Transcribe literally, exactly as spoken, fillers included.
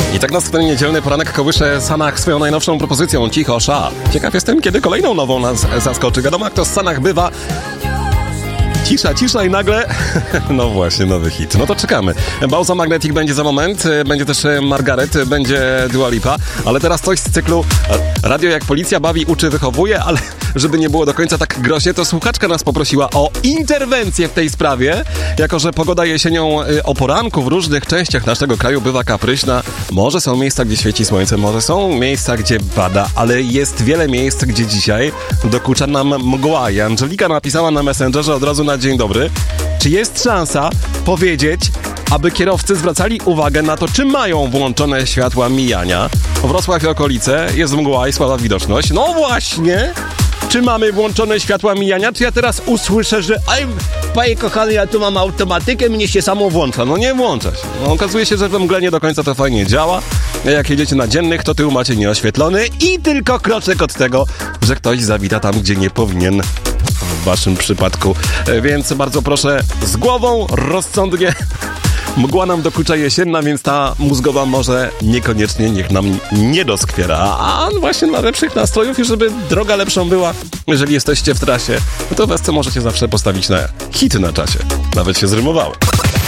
I tak nas w ten niedzielny poranek kołysze Sanach swoją najnowszą propozycją Cicho Sza. Ciekaw jestem, kiedy kolejną nową nas zaskoczy. Wiadomo, jak to z Sanach bywa. Cisza, cisza i nagle... No właśnie, nowy hit. No to czekamy. Bauza Magnetic będzie za moment, będzie też Margaret, będzie Dua Lipa, ale teraz coś z cyklu Radio jak policja bawi, uczy, wychowuje, ale żeby nie było do końca tak groźnie, to słuchaczka nas poprosiła o interwencję w tej sprawie. Jako że pogoda jesienią o poranku w różnych częściach naszego kraju bywa kapryśna, może są miejsca, gdzie świeci słońce, może są miejsca, gdzie pada, ale jest wiele miejsc, gdzie dzisiaj dokucza nam mgła. I Angelika napisała na Messengerze od razu na dzień dobry, czy jest szansa powiedzieć, aby kierowcy zwracali uwagę na to, czy mają włączone światła mijania. Wrocław i okolice, jest mgła i słaba widoczność. No właśnie! Czy mamy włączone światła mijania? Czy ja teraz usłyszę, że aj, panie kochany, ja tu mam automatykę, mnie się samo włącza. No nie włącza się. No, okazuje się, że we mgle nie do końca to fajnie działa. Jak jedziecie na dziennych, to tył macie nieoświetlony i tylko kroczek od tego, że ktoś zawita tam, gdzie nie powinien. W waszym przypadku. Więc bardzo proszę z głową, rozsądnie. Mgła nam dokucza jesienna, więc ta mózgowa może niekoniecznie niech nam nie doskwiera. A właśnie dla lepszych nastrojów i żeby droga lepszą była, jeżeli jesteście w trasie, to w esce możecie zawsze postawić na hit na czasie. Nawet się zrymowały.